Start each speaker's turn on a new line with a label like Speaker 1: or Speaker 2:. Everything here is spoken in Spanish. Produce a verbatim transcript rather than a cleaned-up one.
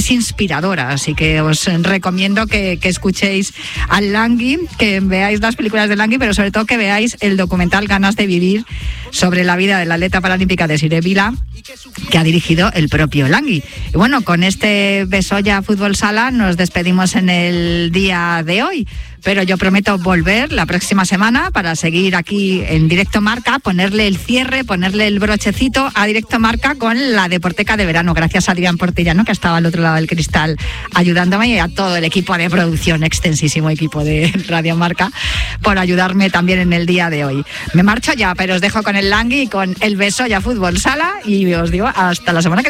Speaker 1: es inspiradora, así que os recomiendo que, que escuchéis al Langui, que veáis las películas de Langui, pero sobre todo que veáis el documental Ganas de vivir sobre la vida de la atleta paralímpica Desiree Vila, que ha dirigido el propio Langui. Y bueno, con este Besoya Fútbol Sala nos despedimos en el día de hoy, pero yo prometo volver la próxima semana para seguir aquí en Directo Marca, ponerle el cierre, ponerle el brochecito a Directo Marca con la Deporteca de verano. Gracias a Adrián Portellano, que estaba al otro lado del cristal ayudándome, y a todo el equipo de producción, extensísimo equipo de Radio Marca, por ayudarme también en el día de hoy. Me marcho ya, pero os dejo con el Langui y con el Besoya Fútbol Sala y os digo hasta la semana que viene.